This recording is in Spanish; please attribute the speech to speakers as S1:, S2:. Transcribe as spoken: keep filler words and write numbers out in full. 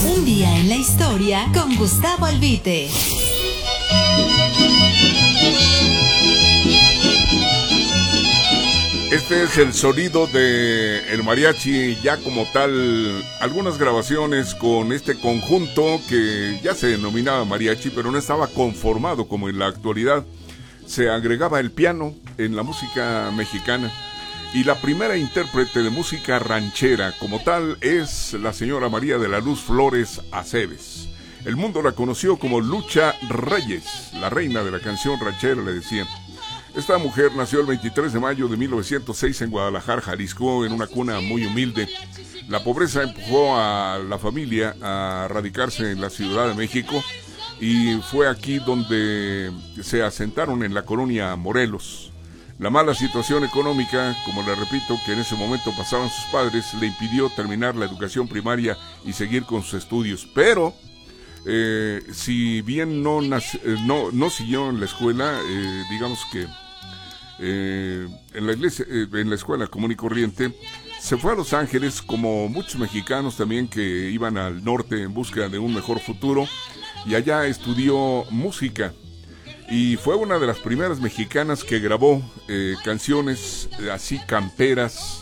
S1: Un día en la historia con Gustavo Albite.
S2: Este es el sonido de el mariachi ya como tal. Algunas grabaciones con este conjunto que ya se denominaba mariachi, pero no estaba conformado como en la actualidad. Se agregaba el piano en la música mexicana. Y la primera intérprete de música ranchera como tal es la señora María de la Luz Flores Aceves. El mundo la conoció como Lucha Reyes, la reina de la canción ranchera, le decían. Esta mujer nació el veintitrés de mayo de mil novecientos seis en Guadalajara, Jalisco, en una cuna muy humilde. La pobreza empujó a la familia a radicarse en la Ciudad de México y fue aquí donde se asentaron en la colonia Morelos. La mala situación económica, como le repito, que en ese momento pasaban sus padres, le impidió terminar la educación primaria y seguir con sus estudios. Pero, eh, si bien no, nace, no, no siguió en la escuela, eh, digamos que eh, en la iglesia, eh, en la escuela común y corriente, se fue a Los Ángeles, como muchos mexicanos también que iban al norte en busca de un mejor futuro, y allá estudió música. Y fue una de las primeras mexicanas que grabó eh, canciones así camperas,